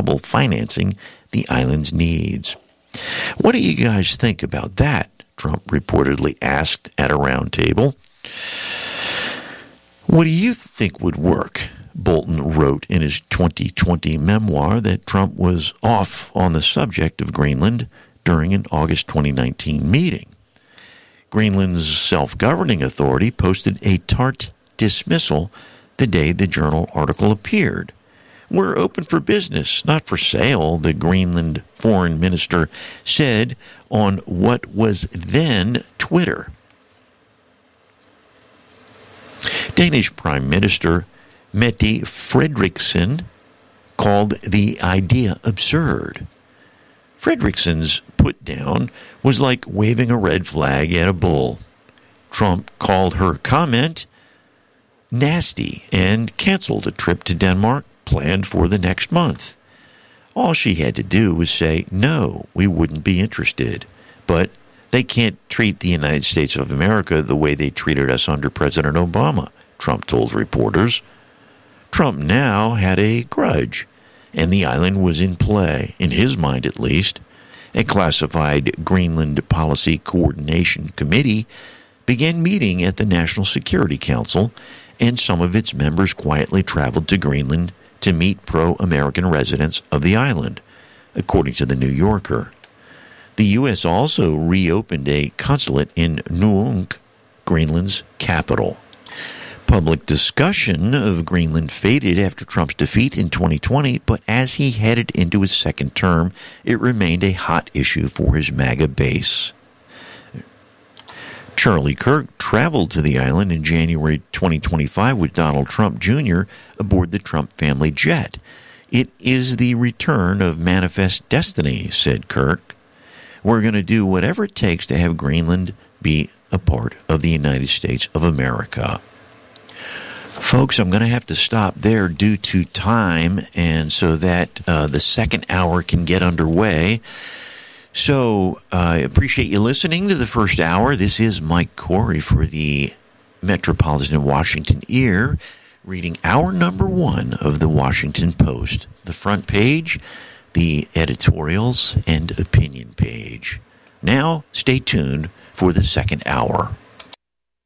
trouble financing the island's needs. What do you guys think about that? Trump reportedly asked at a round table. What do you think would work? Bolton wrote in his 2020 memoir that Trump was off on the subject of Greenland during an August 2019 meeting. Greenland's self-governing authority posted a tart dismissal the day the Journal article appeared. We're open for business, not for sale, the Greenland foreign minister said on what was then Twitter. Danish Prime Minister Mette Frederiksen called the idea absurd. Frederiksen's put-down was like waving a red flag at a bull. Trump called her comment nasty and canceled a trip to Denmark planned for the next month. All she had to do was say, no, we wouldn't be interested. But they can't treat the United States of America the way they treated us under President Obama, Trump told reporters. Trump now had a grudge, and the island was in play, in his mind at least. A classified Greenland Policy Coordination Committee began meeting at the National Security Council, and some of its members quietly traveled to Greenland to meet pro-American residents of the island, according to the New Yorker. The U.S. also reopened a consulate in Nuuk, Greenland's capital. Public discussion of Greenland faded after Trump's defeat in 2020, but as he headed into his second term, it remained a hot issue for his MAGA base. Charlie Kirk traveled to the island in January 2025 with Donald Trump Jr. aboard the Trump family jet. It is the return of Manifest Destiny, said Kirk. We're going to do whatever it takes to have Greenland be a part of the United States of America. Folks, I'm going to have to stop there due to time, and so that the second hour can get underway. So I appreciate you listening to the first hour. This is Mike Corey for the Metropolitan Washington Ear, reading hour number 1 of the Washington Post. The front page, the editorials, and opinion page. Now, stay tuned for the second hour.